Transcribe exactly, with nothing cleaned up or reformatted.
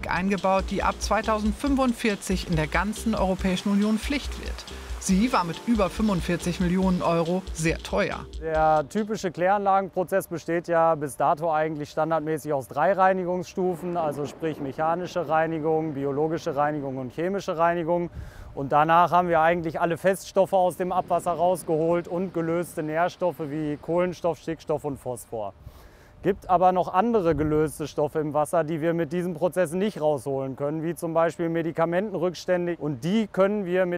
eingebaut, die ab zweitausendfünfundvierzig in der ganzen Europäischen Union Pflicht wird. Sie war mit über fünfundvierzig Millionen Euro sehr teuer. Der typische Kläranlagenprozess besteht ja bis dato eigentlich standardmäßig aus drei Reinigungsstufen, also sprich mechanische Reinigung, biologische Reinigung und chemische Reinigung. Und danach haben wir eigentlich alle Feststoffe aus dem Abwasser rausgeholt und gelöste Nährstoffe wie Kohlenstoff, Stickstoff und Phosphor. Gibt aber noch andere gelöste Stoffe im Wasser, die wir mit diesem Prozess nicht rausholen können, wie zum Beispiel Medikamentenrückstände. Und die können wir mit